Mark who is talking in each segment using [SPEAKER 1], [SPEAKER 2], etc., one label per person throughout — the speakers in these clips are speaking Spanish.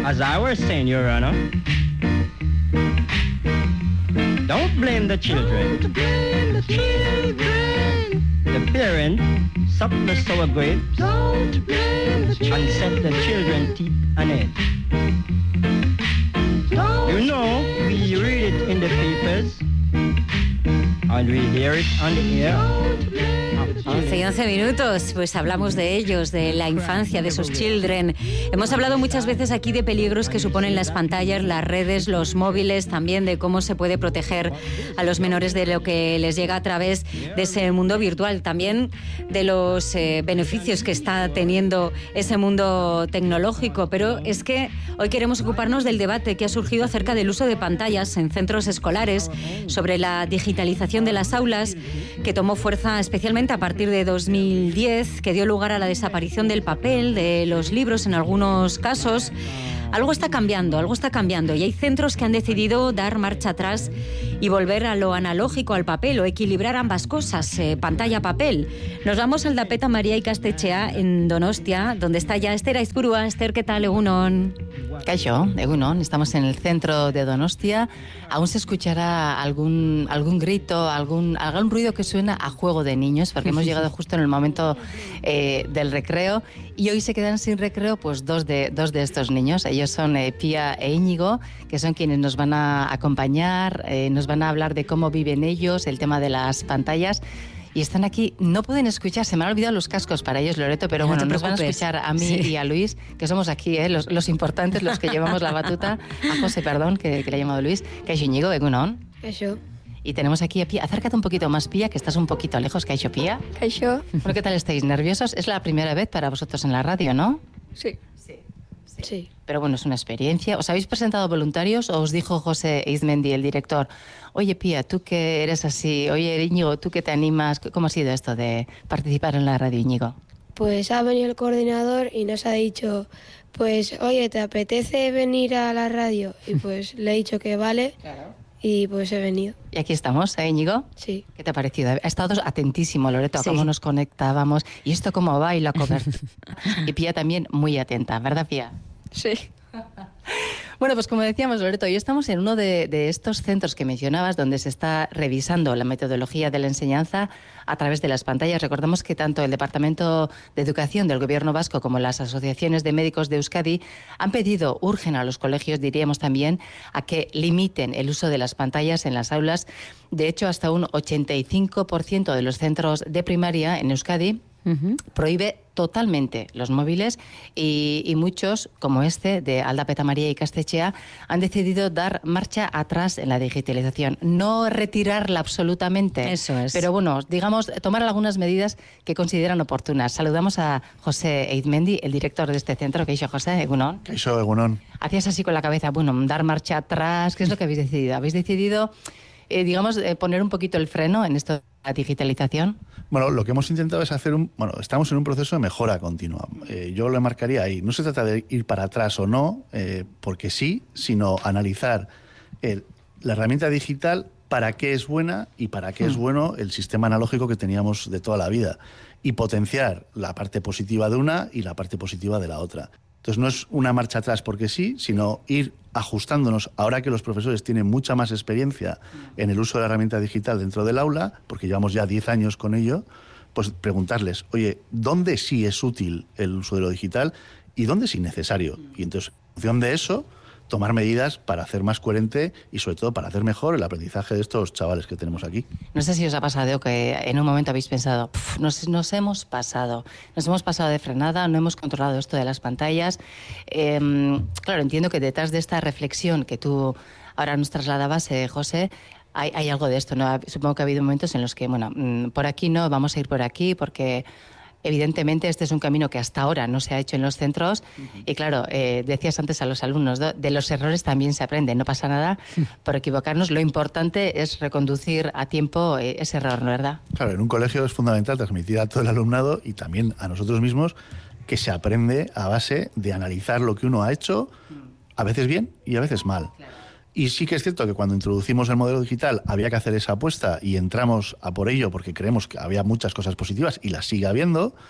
[SPEAKER 1] As I was saying, Your Honor, don't blame the children. Don't blame the children. The parent suck the sour grapes. Don't blame the children. And set the children teeth on edge. You know, we read it in the papers. And we hear it on the air.
[SPEAKER 2] 11 y 11 minutos, pues hablamos de ellos, de la infancia, de esos children. Hemos hablado muchas veces aquí de peligros que suponen las pantallas, las redes, los móviles, también de cómo se puede proteger a los menores de lo que les llega a través de ese mundo virtual, también de los beneficios que está teniendo ese mundo tecnológico. Pero es que hoy queremos ocuparnos del debate que ha surgido acerca del uso de pantallas en centros escolares, sobre la digitalización de las aulas, que tomó fuerza especialmente a partir de 2010, que dio lugar a la desaparición del papel, de los libros en algunos casos. Algo está cambiando y hay centros que han decidido dar marcha atrás y volver a lo analógico, al papel, o equilibrar ambas cosas, pantalla-papel. Nos vamos al Aldapeta María Ikastetxea en Donostia, donde está ya Esther Aizpurua. Esther, ¿qué tal? Egunon.
[SPEAKER 3] Kaixo, egunon. Estamos en el centro de Donostia. Aún se escuchará algún grito, algún ruido que suena a juego de niños, porque hemos llegado justo en el momento del recreo. Y hoy se quedan sin recreo pues dos de estos niños. Ellos son Pía e Íñigo, que son quienes nos van a acompañar, nos van a hablar de cómo viven ellos, el tema de las pantallas. Y están aquí, no pueden escuchar, se me han olvidado los cascos para ellos, Loreto, pero bueno, nos van a escuchar a mí y a Luis, que somos aquí, los importantes, los que llevamos la batuta. A José, perdón, que le ha llamado Luis. Kaixo Íñigo, egunon.
[SPEAKER 4] Kaixo.
[SPEAKER 3] Y tenemos aquí a Pía. Acércate un poquito más, Pía, que estás un poquito lejos. Kaixo, Pía.
[SPEAKER 4] Kaixo.
[SPEAKER 3] Bueno, ¿qué tal estáis? ¿Nerviosos? Es la primera vez para vosotros en la radio, ¿no?
[SPEAKER 4] Sí.
[SPEAKER 3] Pero bueno, es una experiencia. ¿Os habéis presentado voluntarios o os dijo José Izmendi, el director, oye, Pía, tú que eres así, oye, Íñigo, tú que te animas, ¿cómo ha sido esto de participar en la radio, Íñigo?
[SPEAKER 4] Pues ha venido el coordinador y nos ha dicho, pues, oye, ¿te apetece venir a la radio? Y pues le he dicho que vale. Claro. Y pues he venido.
[SPEAKER 3] Y aquí estamos, Íñigo.
[SPEAKER 4] Sí.
[SPEAKER 3] ¿Qué te ha parecido? Ha estado atentísimo, Loreto, a
[SPEAKER 2] sí.
[SPEAKER 3] cómo nos conectábamos y esto cómo va y la cobertura. Y Pía también muy atenta, ¿verdad, Pía?
[SPEAKER 4] Sí.
[SPEAKER 3] Bueno, pues como decíamos, Loreto, hoy estamos en uno de estos centros que mencionabas donde se está revisando la metodología de la enseñanza a través de las pantallas. Recordamos que tanto el Departamento de Educación del Gobierno Vasco como las asociaciones de médicos de Euskadi urgen a los colegios, diríamos también, a que limiten el uso de las pantallas en las aulas. De hecho, hasta un 85% de los centros de primaria en Euskadi prohíbe totalmente los móviles y muchos, como este de Aldapeta María Ikastetxea, han decidido dar marcha atrás en la digitalización. No retirarla absolutamente.
[SPEAKER 2] Eso es.
[SPEAKER 3] Pero bueno, digamos, tomar algunas medidas que consideran oportunas. Saludamos a José Izmendi, el director de este centro. ¿Qué hizo, José? Egunon.
[SPEAKER 5] ¿Qué hizo, Egunon?
[SPEAKER 3] Hacías así con la cabeza, bueno, dar marcha atrás. ¿Qué es lo que habéis decidido? ¿Habéis decidido, poner un poquito el freno en esto de la digitalización?
[SPEAKER 5] Bueno, lo que hemos intentado es estamos en un proceso de mejora continua. Yo lo marcaría ahí. No se trata de ir para atrás o no, porque sí, sino analizar la herramienta digital, para qué es buena y para qué es bueno el sistema analógico que teníamos de toda la vida. Y potenciar la parte positiva de una y la parte positiva de la otra. Entonces no es una marcha atrás porque sí, sino ir ajustándonos, ahora que los profesores tienen mucha más experiencia en el uso de la herramienta digital dentro del aula, porque llevamos ya 10 años con ello, pues preguntarles, oye, ¿dónde sí es útil el uso de lo digital y dónde es innecesario? Y entonces, en función de eso, tomar medidas para hacer más coherente y sobre todo para hacer mejor el aprendizaje de estos chavales que tenemos aquí.
[SPEAKER 3] No sé si os ha pasado que en un momento habéis pensado, nos hemos pasado de frenada, no hemos controlado esto de las pantallas. Claro, entiendo que detrás de esta reflexión que tú ahora nos trasladabas, José, hay algo de esto, ¿no? Supongo que ha habido momentos en los que, por aquí no, vamos a ir por aquí porque evidentemente este es un camino que hasta ahora no se ha hecho en los centros y claro, decías antes a los alumnos, de los errores también se aprende, no pasa nada por equivocarnos, lo importante es reconducir a tiempo ese error, ¿no, verdad?
[SPEAKER 5] Claro, en un colegio es fundamental transmitir a todo el alumnado y también a nosotros mismos que se aprende a base de analizar lo que uno ha hecho, a veces bien y a veces mal. Claro. Y sí que es cierto que cuando introducimos el modelo digital había que hacer esa apuesta y entramos a por ello porque creemos que había muchas cosas positivas y las sigue habiendo,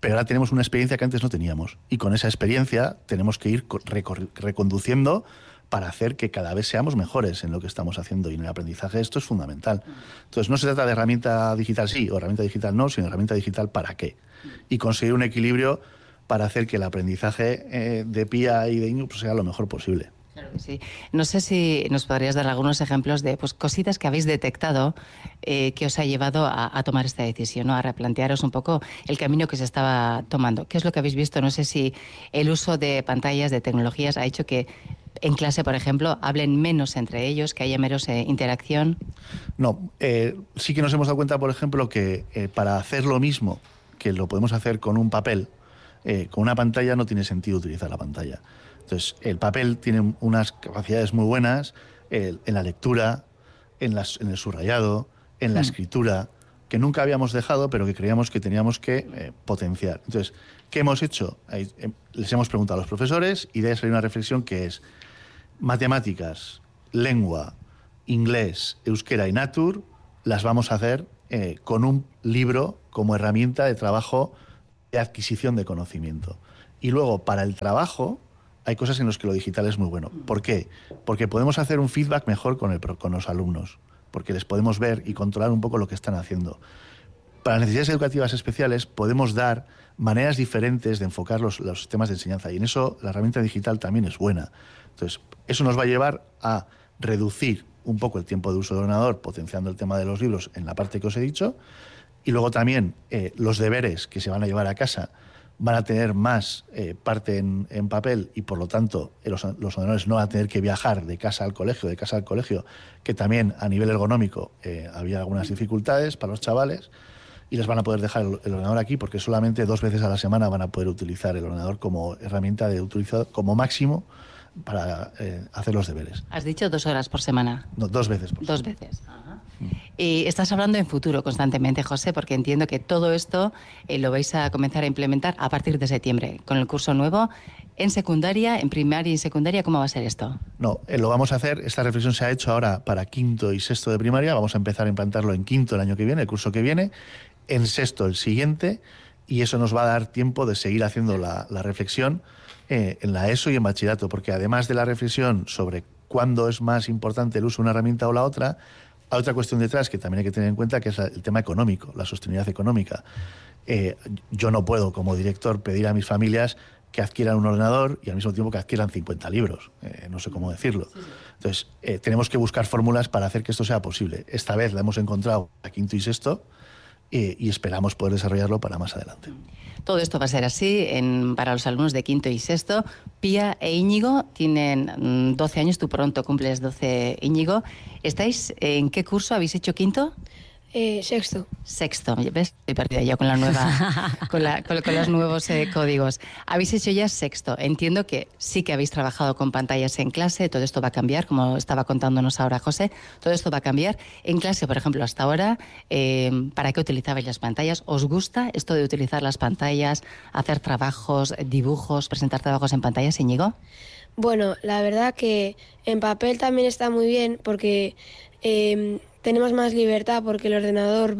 [SPEAKER 5] pero ahora tenemos una experiencia que antes no teníamos. Y con esa experiencia tenemos que ir reconduciendo para hacer que cada vez seamos mejores en lo que estamos haciendo. Y en el aprendizaje esto es fundamental. Entonces no se trata de herramienta digital sí o herramienta digital no, sino herramienta digital para qué. Y conseguir un equilibrio para hacer que el aprendizaje de Pía y de Íñigo pues, sea lo mejor posible.
[SPEAKER 3] Claro que sí. No sé si nos podrías dar algunos ejemplos de cositas que habéis detectado que os ha llevado a tomar esta decisión, ¿no? A replantearos un poco el camino que se estaba tomando. ¿Qué es lo que habéis visto? No sé si el uso de pantallas, de tecnologías, ha hecho que en clase, por ejemplo, hablen menos entre ellos, que haya menos interacción.
[SPEAKER 5] No, sí que nos hemos dado cuenta, por ejemplo, que para hacer lo mismo que lo podemos hacer con un papel, con una pantalla no tiene sentido utilizar la pantalla. Entonces, el papel tiene unas capacidades muy buenas en la lectura, en el subrayado, en la escritura, que nunca habíamos dejado, pero que creíamos que teníamos que potenciar. Entonces, ¿qué hemos hecho? Les hemos preguntado a los profesores y de ahí salió una reflexión que es matemáticas, lengua, inglés, euskera y natur, las vamos a hacer con un libro como herramienta de trabajo de adquisición de conocimiento. Y luego, para el trabajo, hay cosas en las que lo digital es muy bueno. ¿Por qué? Porque podemos hacer un feedback mejor con los alumnos, porque les podemos ver y controlar un poco lo que están haciendo. Para las necesidades educativas especiales podemos dar maneras diferentes de enfocar los sistemas de enseñanza y en eso la herramienta digital también es buena. Entonces, eso nos va a llevar a reducir un poco el tiempo de uso del ordenador, potenciando el tema de los libros en la parte que os he dicho, y luego también los deberes que se van a llevar a casa van a tener más parte en papel y por lo tanto los ordenadores no van a tener que viajar de casa al colegio, que también a nivel ergonómico había algunas dificultades para los chavales y les van a poder dejar el ordenador aquí porque solamente 2 veces a la semana van a poder utilizar el ordenador como herramienta de utilizar como máximo para hacer los deberes.
[SPEAKER 3] ¿Has dicho 2 horas por semana?
[SPEAKER 5] No, 2 veces por semana.
[SPEAKER 3] 2 veces. Ajá. Y estás hablando en futuro constantemente, José, porque entiendo que todo esto lo vais a comenzar a implementar a partir de septiembre, con el curso nuevo. ¿En secundaria, en primaria y en secundaria, cómo va a ser esto?
[SPEAKER 5] No, lo vamos a hacer, esta reflexión se ha hecho ahora para 5º y 6º de primaria, vamos a empezar a implantarlo en 5º el año que viene, el curso que viene, en 6º el siguiente, y eso nos va a dar tiempo de seguir haciendo la reflexión en la ESO y en bachillerato, porque además de la reflexión sobre cuándo es más importante el uso de una herramienta o la otra, hay otra cuestión detrás que también hay que tener en cuenta, que es el tema económico, la sostenibilidad económica. Yo no puedo, como director, pedir a mis familias que adquieran un ordenador y al mismo tiempo que adquieran 50 libros. No sé cómo decirlo. Entonces, tenemos que buscar fórmulas para hacer que esto sea posible. Esta vez la hemos encontrado a 5º y 6º y esperamos poder desarrollarlo para más adelante.
[SPEAKER 3] Todo esto va a ser así para los alumnos de 5º y 6º. Pía e Íñigo tienen 12 años, tú pronto cumples 12, Íñigo. ¿Estáis en qué curso? ¿Habéis hecho 5º?
[SPEAKER 4] 6º.
[SPEAKER 3] 6º, ¿ves? Estoy perdida ya con la nueva, con los nuevos códigos. Habéis hecho ya 6º. Entiendo que sí que habéis trabajado con pantallas en clase. Todo esto va a cambiar, como estaba contándonos ahora José. Todo esto va a cambiar. En clase, por ejemplo, hasta ahora, ¿para qué utilizabais las pantallas? ¿Os gusta esto de utilizar las pantallas, hacer trabajos, dibujos, presentar trabajos en pantallas, Íñigo?
[SPEAKER 4] Bueno, la verdad que en papel también está muy bien porque tenemos más libertad porque el ordenador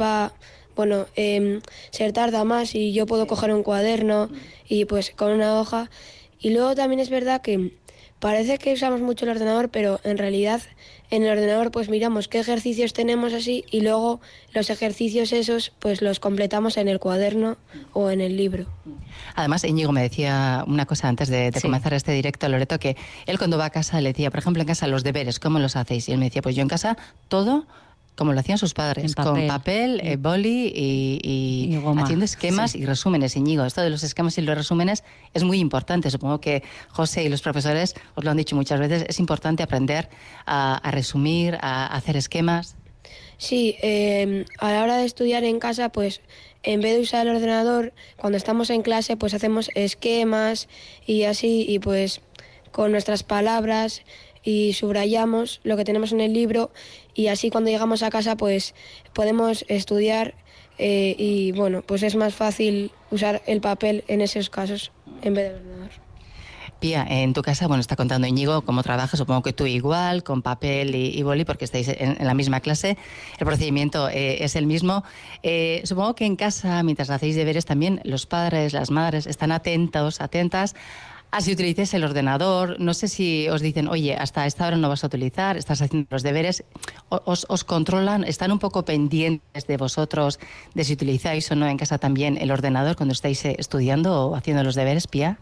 [SPEAKER 4] se tarda más y yo puedo coger un cuaderno y pues con una hoja. Y luego también es verdad que parece que usamos mucho el ordenador, pero en realidad en el ordenador pues miramos qué ejercicios tenemos así y luego los ejercicios esos pues los completamos en el cuaderno o en el libro.
[SPEAKER 3] Además, Íñigo me decía una cosa antes de comenzar este directo, Loreto, que él cuando va a casa le decía, por ejemplo, en casa los deberes, ¿cómo los hacéis? Y él me decía, pues yo en casa todo como lo hacían sus padres, con papel, boli y haciendo esquemas y resúmenes. Íñigo, esto de los esquemas y los resúmenes es muy importante. Supongo que José y los profesores os lo han dicho muchas veces, es importante aprender a resumir, a hacer esquemas.
[SPEAKER 4] Sí, a la hora de estudiar en casa, pues en vez de usar el ordenador, cuando estamos en clase, pues hacemos esquemas y así, y pues con nuestras palabras y subrayamos lo que tenemos en el libro y así cuando llegamos a casa pues podemos estudiar y bueno, pues es más fácil usar el papel en esos casos en vez del ordenador.
[SPEAKER 3] Pía, en tu casa, bueno, está contando Íñigo cómo trabaja, supongo que tú igual, con papel y boli, porque estáis en la misma clase, el procedimiento es el mismo. Supongo que en casa, mientras hacéis deberes también, los padres, las madres, están atentas a si utilicéis el ordenador. No sé si os dicen, oye, hasta esta hora no vas a utilizar, estás haciendo los deberes, os controlan, están un poco pendientes de vosotros, de si utilizáis o no en casa también el ordenador cuando estáis estudiando o haciendo los deberes, Pía.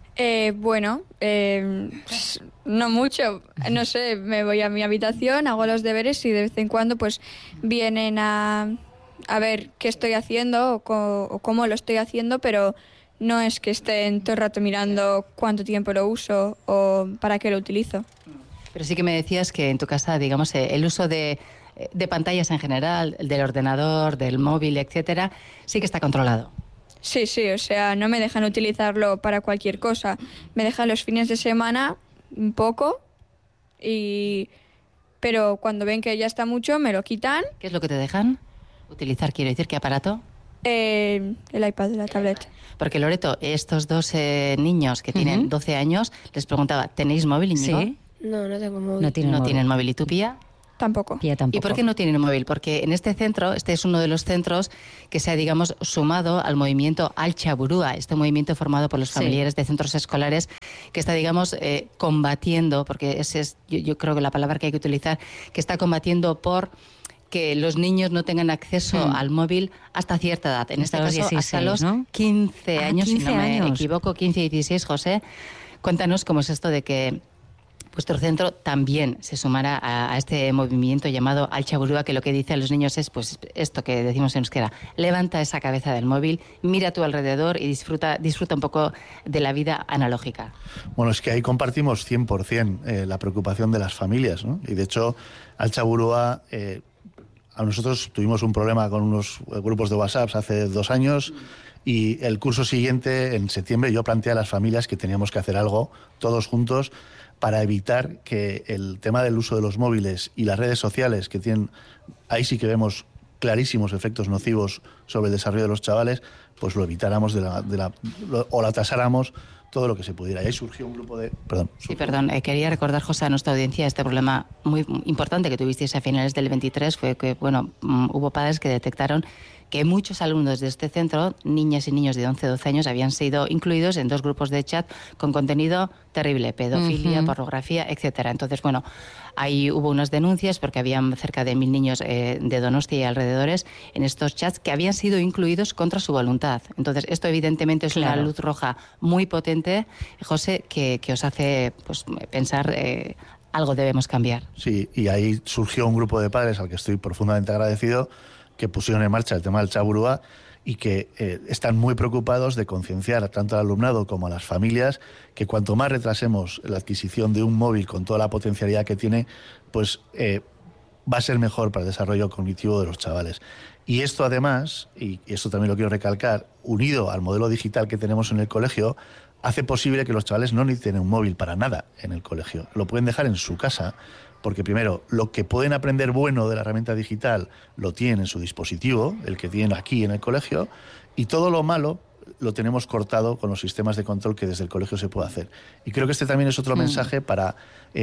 [SPEAKER 6] No mucho, no sé, me voy a mi habitación, hago los deberes y de vez en cuando pues vienen a ver qué estoy haciendo o cómo lo estoy haciendo, pero no es que estén todo el rato mirando cuánto tiempo lo uso o para qué lo utilizo.
[SPEAKER 3] Pero sí que me decías que en tu casa, digamos, el uso de pantallas en general, del ordenador, del móvil, etcétera, sí que está controlado.
[SPEAKER 6] Sí, o sea, no me dejan utilizarlo para cualquier cosa. Me dejan los fines de semana un poco, pero cuando ven que ya está mucho me lo quitan.
[SPEAKER 3] ¿Qué es lo que te dejan utilizar? Quiero decir, ¿qué aparato?
[SPEAKER 6] El iPad, la tablet.
[SPEAKER 3] Porque Loreto, estos dos niños que tienen 12 años, les preguntaba, ¿tenéis móvil, Íñigo?
[SPEAKER 2] Sí.
[SPEAKER 4] No tengo móvil.
[SPEAKER 2] No tienen móvil.
[SPEAKER 3] ¿Y tú, Pía?
[SPEAKER 6] Tampoco.
[SPEAKER 2] Pía tampoco.
[SPEAKER 3] ¿Y por qué no tienen móvil? Porque en este centro, este es uno de los centros que se ha, digamos, sumado al movimiento Altxaburua, este movimiento formado por los familiares de centros escolares que está, digamos, combatiendo, porque ese es, yo creo que la palabra que hay que utilizar, que está combatiendo por que los niños no tengan acceso al móvil hasta cierta edad. En este caso,
[SPEAKER 2] 16,
[SPEAKER 3] hasta los
[SPEAKER 2] ¿no?
[SPEAKER 3] 15 años,
[SPEAKER 2] 15
[SPEAKER 3] si no me
[SPEAKER 2] años.
[SPEAKER 3] equivoco, 15 y 16, José. Cuéntanos cómo es esto de que vuestro centro también se sumará a este movimiento llamado Altxaburua, que lo que dice a los niños es pues esto que decimos en euskera: levanta esa cabeza del móvil, mira a tu alrededor y disfruta un poco de la vida analógica.
[SPEAKER 5] Bueno, es que ahí compartimos 100% la preocupación de las familias, ¿no? Y de hecho, Altxaburua, a nosotros tuvimos un problema con unos grupos de WhatsApp hace 2 años, y el curso siguiente, en septiembre, yo planteé a las familias que teníamos que hacer algo todos juntos para evitar que el tema del uso de los móviles y las redes sociales, que tienen, ahí sí que vemos clarísimos efectos nocivos sobre el desarrollo de los chavales, pues lo evitáramos o lo atrasáramos todo lo que se pudiera. Y ahí surgió un grupo de...
[SPEAKER 3] Quería recordar, José, a nuestra audiencia este problema muy importante que tuvisteis a finales del 23, fue que, hubo padres que detectaron que muchos alumnos de este centro, niñas y niños de 11-12 años, habían sido incluidos en 2 grupos de chat con contenido terrible, pedofilia, pornografía, etcétera. Entonces, ahí hubo unas denuncias porque habían cerca de 1000 niños de Donostia y alrededores en estos chats que habían sido incluidos contra su voluntad. Entonces, esto evidentemente es una luz roja muy potente, José, que os hace pensar algo debemos cambiar.
[SPEAKER 5] Sí, y ahí surgió un grupo de padres al que estoy profundamente agradecido, que pusieron en marcha el tema del Altxaburua y que están muy preocupados de concienciar tanto al alumnado como a las familias que cuanto más retrasemos la adquisición de un móvil con toda la potencialidad que tiene, pues va a ser mejor para el desarrollo cognitivo de los chavales. Y esto además, y esto también lo quiero recalcar, unido al modelo digital que tenemos en el colegio, hace posible que los chavales no necesiten un móvil para nada en el colegio. Lo pueden dejar en su casa, porque primero, lo que pueden aprender bueno de la herramienta digital lo tienen en su dispositivo, el que tienen aquí en el colegio, y todo lo malo lo tenemos cortado con los sistemas de control que desde el colegio se puede hacer. Y creo que este también es otro mensaje para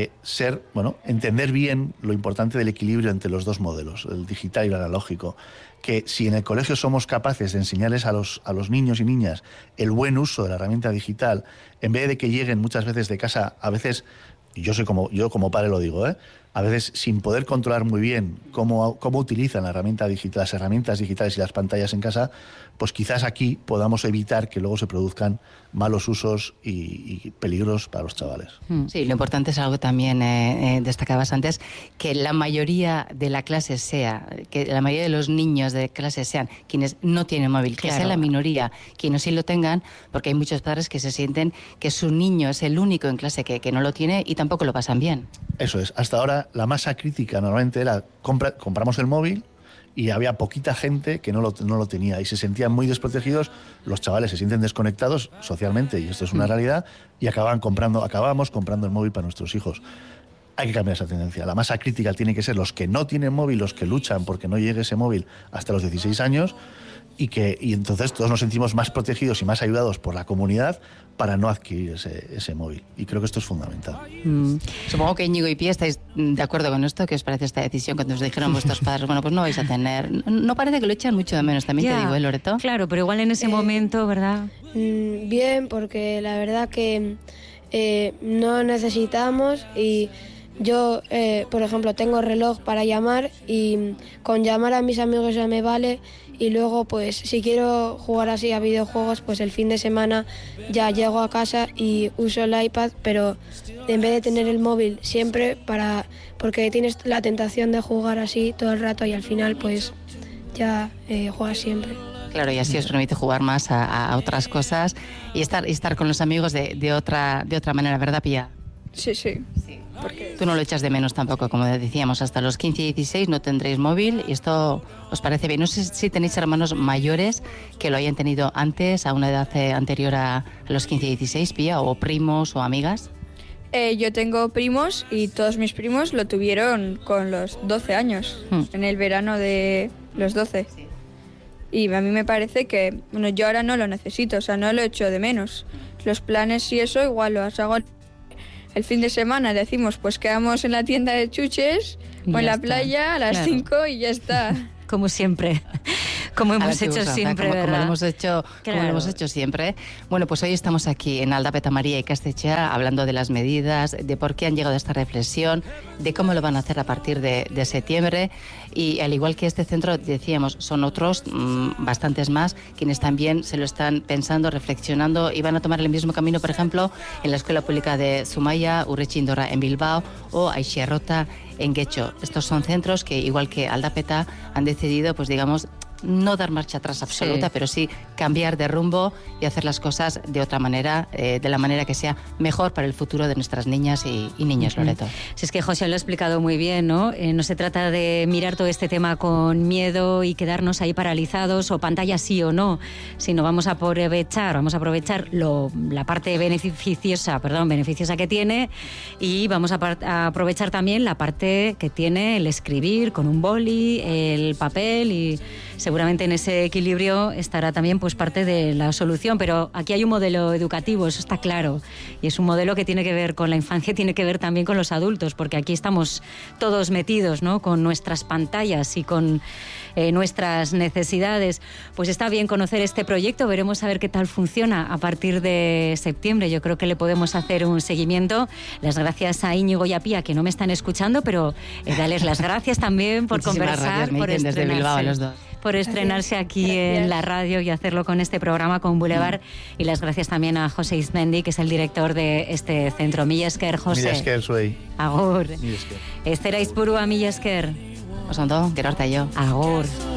[SPEAKER 5] entender bien lo importante del equilibrio entre los dos modelos, el digital y el analógico. Que si en el colegio somos capaces de enseñarles a los niños y niñas el buen uso de la herramienta digital, en vez de que lleguen muchas veces de casa, a veces... Y yo como padre lo digo, a veces sin poder controlar muy bien cómo utilizan la herramienta digital, las herramientas digitales y las pantallas en casa, pues quizás aquí podamos evitar que luego se produzcan malos usos y peligros para los chavales.
[SPEAKER 3] Sí, lo importante es algo que también destacabas antes, que la mayoría de la clase que la mayoría de los niños de clase sean quienes no tienen móvil, que sea la minoría quienes sí lo tengan, porque hay muchos padres que se sienten que su niño es el único en clase que no lo tiene y tampoco lo pasan bien.
[SPEAKER 5] Eso es. Hasta ahora la masa crítica normalmente era compramos el móvil y había poquita gente que no lo tenía y se sentían muy desprotegidos. Los chavales se sienten desconectados socialmente, y esto es una realidad, y acabamos comprando el móvil para nuestros hijos. Hay que cambiar esa tendencia. La masa crítica tiene que ser los que no tienen móvil, los que luchan porque no llegue ese móvil hasta los 16 años, y entonces todos nos sentimos más protegidos y más ayudados por la comunidad para no adquirir ese móvil. Y creo que esto es fundamental.
[SPEAKER 3] Supongo que Íñigo y Pía estáis de acuerdo con esto. ¿Qué os parece esta decisión cuando os dijeron vuestros padres, bueno, pues no vais a tener? No parece que lo echan mucho de menos, también te digo, Loreto.
[SPEAKER 2] Claro, pero igual en ese momento, ¿verdad?
[SPEAKER 4] Bien, porque la verdad que no necesitamos y yo, por ejemplo, tengo reloj para llamar y con llamar a mis amigos ya me vale. Y luego, pues, si quiero jugar así a videojuegos, pues el fin de semana ya llego a casa y uso el iPad, pero en vez de tener el móvil siempre porque tienes la tentación de jugar así todo el rato y al final, pues, ya juegas siempre.
[SPEAKER 3] Claro, y así os permite jugar más a otras cosas y estar con los amigos de otra manera, ¿verdad, Pía?
[SPEAKER 6] Sí. Porque
[SPEAKER 3] Tú no lo echas de menos tampoco, como decíamos, hasta los 15 y 16 no tendréis móvil y esto os parece bien. No sé si tenéis hermanos mayores que lo hayan tenido antes, a una edad anterior a los 15 y 16, Pía, o primos o amigas.
[SPEAKER 6] yo tengo primos y todos mis primos lo tuvieron con los 12 años, en el verano de los 12. Y a mí me parece que, bueno, yo ahora no lo necesito, o sea, no lo echo de menos. Los planes y eso igual los hago el fin de semana, decimos, pues quedamos en la tienda de chuches o en la playa a las 5 y ya está.
[SPEAKER 2] Como siempre. Como hemos hecho siempre, ¿verdad?
[SPEAKER 3] Como lo hemos hecho siempre. Bueno, pues hoy estamos aquí en Aldapeta María y Castechea hablando de las medidas, de por qué han llegado a esta reflexión, de cómo lo van a hacer a partir de septiembre. Y al igual que este centro, decíamos, son otros, bastantes más, quienes también se lo están pensando, reflexionando y van a tomar el mismo camino, por ejemplo, en la Escuela Pública de Zumaia, Urrechindorra en Bilbao o Aixerrota en Getxo. Estos son centros que, igual que Aldapeta, han decidido, pues digamos, no dar marcha atrás absoluta, pero sí cambiar de rumbo y hacer las cosas de otra manera, de la manera que sea mejor para el futuro de nuestras niñas y niños, Loreto.
[SPEAKER 2] Si es que José lo ha explicado muy bien, ¿no? No se trata de mirar todo este tema con miedo y quedarnos ahí paralizados o pantalla sí o no, sino vamos a aprovechar la parte beneficiosa que tiene y vamos a aprovechar también la parte que tiene el escribir con un boli, el papel y seguramente en ese equilibrio estará también pues parte de la solución, pero aquí hay un modelo educativo, eso está claro, y es un modelo que tiene que ver con la infancia, tiene que ver también con los adultos, porque aquí estamos todos metidos, ¿no?, con nuestras pantallas y con nuestras necesidades. Pues está bien conocer este proyecto, veremos a ver qué tal funciona a partir de septiembre. Yo creo que le podemos hacer un seguimiento. Las gracias a Íñigo y a Pía, que no me están escuchando, pero darles las gracias también por conversar, por
[SPEAKER 3] desde Bilbao a los dos.
[SPEAKER 2] Por estrenarse aquí en la radio y hacerlo con este programa, con Boulevard. Y las gracias también a José Izmendi, que es el director de este centro. Mila esker, José.
[SPEAKER 5] Mila esker, zuei.
[SPEAKER 2] Agur. Estera Izpurua, mila esker.
[SPEAKER 3] Oso ondo, gero arte jo.
[SPEAKER 2] Agur.